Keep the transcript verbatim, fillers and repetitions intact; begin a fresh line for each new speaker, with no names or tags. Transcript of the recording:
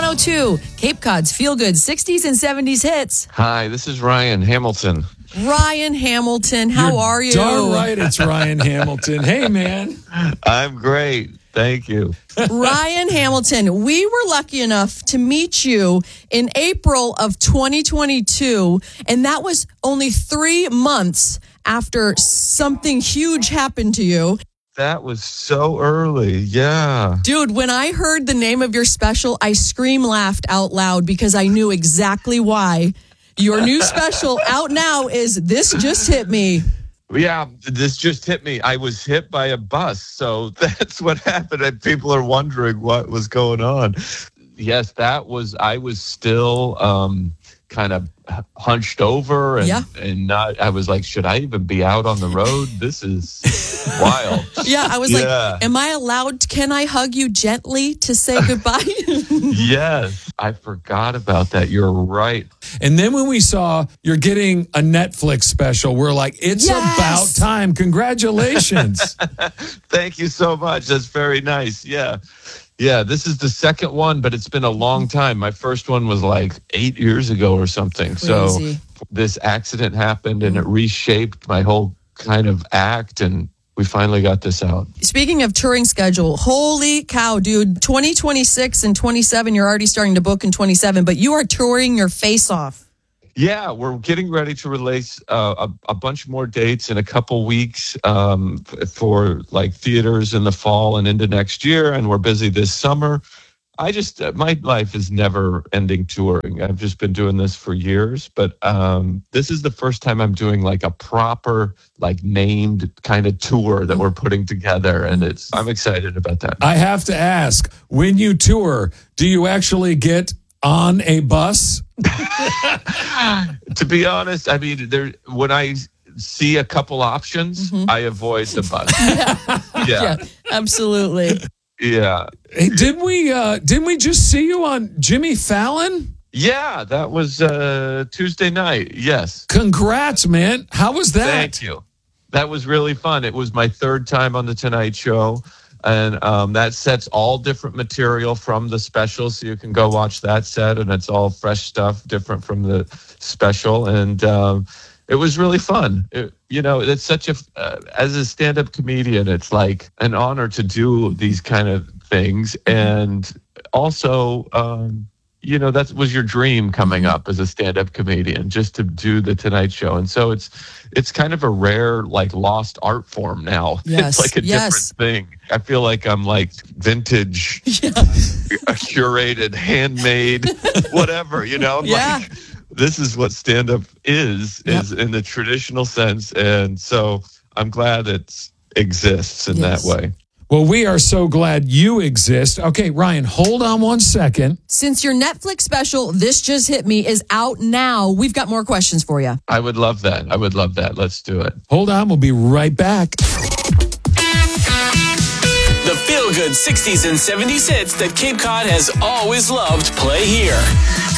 oh two, Cape Cod's Feel Good sixties and seventies hits.
Hi, this is Ryan Hamilton.
Ryan Hamilton, how
You're
are you?
Darn right, it's Ryan Hamilton. Hey, man.
I'm great. Thank you.
Ryan Hamilton, we were lucky enough to meet you in April of twenty twenty-two, and that was only three months after something huge happened to you.
That was so early. Yeah.
Dude, when I heard the name of your special, I scream laughed out loud because I knew exactly why. Your new special out now is This Just Hit Me.
Yeah, this just hit me. I was hit by a bus. So that's what happened. And people are wondering what was going on. Yes, that was, I was still um, kind of hunched over and,
yeah.
and not, I was like, should I even be out on the road? This is wild.
Yeah, I was
yeah.
like, am I allowed, can I hug you gently to say goodbye?
Yes, I forgot about that. You're right.
And then when we saw you're getting a Netflix special, we're like, it's
yes.
about time. Congratulations.
Thank you so much. That's very nice. Yeah. Yeah, this is the second one, but it's been a long time. My first one was like eight years ago or something.
Crazy.
So this accident happened and it reshaped my whole kind of act, and we finally got this out.
Speaking of touring schedule, holy cow, dude. twenty twenty-six and twenty-seven, you're already starting to book in twenty-seven, but you are touring your face off.
Yeah, we're getting ready to release uh, a, a bunch more dates in a couple weeks um, f- for like theaters in the fall and into next year. And we're busy this summer. I just, uh, my life is never ending touring. I've just been doing this for years, but um, this is the first time I'm doing like a proper, like named kind of tour that we're putting together. And it's, I'm excited about that.
I have to ask, when you tour, do you actually get on a bus?
To be honest, I mean, there when I see a couple options, mm-hmm. I avoid the bus.
yeah.
Yeah.
yeah, absolutely.
Yeah.
Hey, didn't we? Uh, didn't we just see you on Jimmy Fallon?
Yeah, that was uh, Tuesday night. Yes.
Congrats, man! How was that?
Thank you. That was really fun. It was my third time on the Tonight Show. And um, that set's all different material from the special, so you can go watch that set, and it's all fresh stuff, different from the special. And um, it was really fun. It, you know, it's such a, uh, as a stand-up comedian, it's like an honor to do these kind of things. And also, um, you know, that was your dream coming up as a stand-up comedian, just to do the Tonight Show. And so it's it's kind of a rare, like, lost art form now.
Yes,
it's like a
yes.
different thing. I feel like I'm like vintage,
yeah.
curated, handmade, whatever, you know?
Yeah.
Like, this is what stand-up is,
Yep.
is in the traditional sense. And so I'm glad it exists in
Yes.
that way.
Well, we are so glad you exist. Okay, Ryan, hold on one second.
Since your Netflix special, This Just Hit Me, is out now, we've got more questions for you.
I would love that. I would love that. Let's do it.
Hold on, we'll be right back.
The feel-good sixties and seventies hits that Cape Cod has always loved play here.